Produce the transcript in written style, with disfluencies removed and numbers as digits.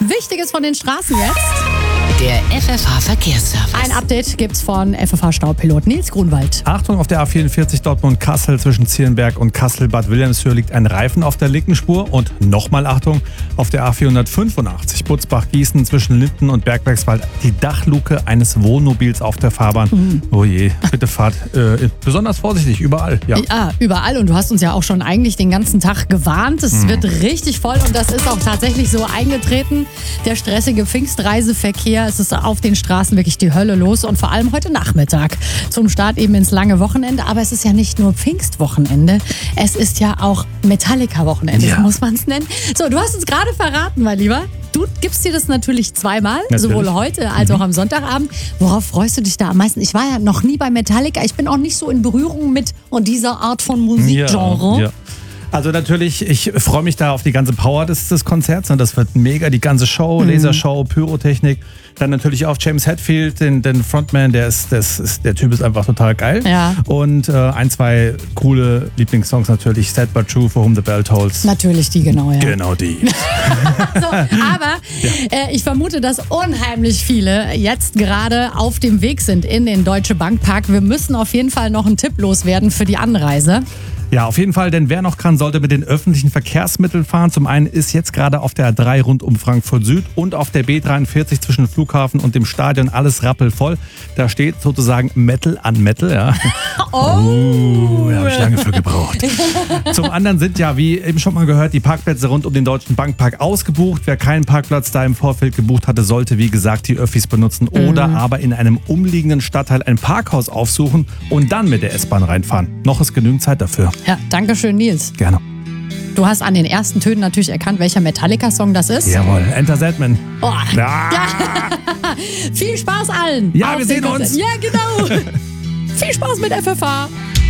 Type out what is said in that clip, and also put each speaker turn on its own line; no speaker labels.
Wichtiges von den Straßen jetzt.
Der FFH-Verkehrsservice.
Ein Update gibt's von FFH-Staupilot Nils Grunwald.
Achtung, auf der A44 Dortmund-Kassel zwischen Zierenberg und Kassel-Bad Wilhelmshöhe liegt ein Reifen auf der linken Spur. Und nochmal Achtung, auf der A485 Butzbach-Gießen zwischen Linden und Bergwerkswald die Dachluke eines Wohnmobils auf der Fahrbahn. Oh je, bitte fahrt besonders vorsichtig, überall.
Ja, überall. Und du hast uns ja auch schon eigentlich den ganzen Tag gewarnt. Es wird richtig voll und das ist auch tatsächlich so eingetreten. Der stressige Pfingstreiseverkehr, es ist auf den Straßen wirklich die Hölle los und vor allem heute Nachmittag zum Start eben ins lange Wochenende. Aber es ist ja nicht nur Pfingstwochenende, es ist ja auch Metallica-Wochenende, so muss man es nennen. So, du hast uns gerade verraten, mein Lieber. Du gibst dir das natürlich zweimal, sowohl heute als auch am Sonntagabend. Worauf freust du dich da am meisten? Ich war ja noch nie bei Metallica. Ich bin auch nicht so in Berührung mit dieser Art von Musikgenre.
Ja. Also natürlich, ich freue mich da auf die ganze Power des Konzerts. Das wird mega, die ganze Show, Lasershow, Pyrotechnik. Dann natürlich auch James Hetfield, den Frontman, der Typ ist einfach total geil.
Ja.
Und ein, zwei coole Lieblingssongs natürlich. Sad But True, For Whom the Bell Tolls.
Natürlich die, genau, ja.
Genau die.
So, aber ich vermute, dass unheimlich viele jetzt gerade auf dem Weg sind in den Deutsche Bank Park. Wir müssen auf jeden Fall noch einen Tipp loswerden für die Anreise.
Ja, auf jeden Fall, denn wer noch kann, sollte mit den öffentlichen Verkehrsmitteln fahren. Zum einen ist jetzt gerade auf der A3 rund um Frankfurt Süd und auf der B43 zwischen Flughafen und dem Stadion alles rappelvoll. Da steht sozusagen Metal an Metal. Ja. Da habe ich lange für gebraucht. Zum anderen sind ja, wie eben schon mal gehört, die Parkplätze rund um den Deutschen Bankpark ausgebucht. Wer keinen Parkplatz da im Vorfeld gebucht hatte, sollte, wie gesagt, die Öffis benutzen oder aber in einem umliegenden Stadtteil ein Parkhaus aufsuchen und dann mit der S-Bahn reinfahren. Noch ist genügend Zeit dafür.
Ja, danke schön, Nils.
Gerne.
Du hast an den ersten Tönen natürlich erkannt, welcher Metallica-Song das ist.
Jawohl, Enter Sandman.
Oh.
Ja.
Viel Spaß allen.
Ja,
auf
wir
den
sehen uns.
Konzert. Ja, genau. Viel Spaß mit FFH.